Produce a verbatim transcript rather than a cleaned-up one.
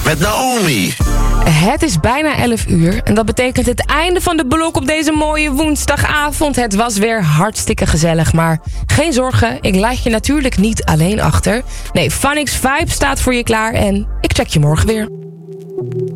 met Naomi. Het is bijna elf uur en dat betekent het einde van de blok op deze mooie woensdagavond. Het was weer hartstikke gezellig, maar geen zorgen, ik laat je natuurlijk niet alleen achter. Nee, Phonics Vibe staat voor je klaar en ik check je morgen weer.